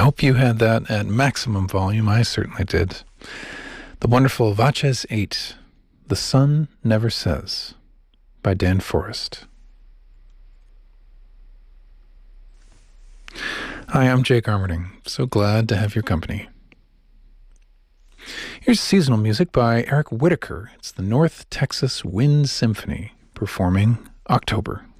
hope you had that at maximum volume. I certainly did. The wonderful Vaches 8, The Sun Never Says, by Dan Forrest. Hi, I'm Jake Armerding. So glad to have your company. Here's seasonal music by Eric Whitacre. It's the North Texas Wind Symphony performing October.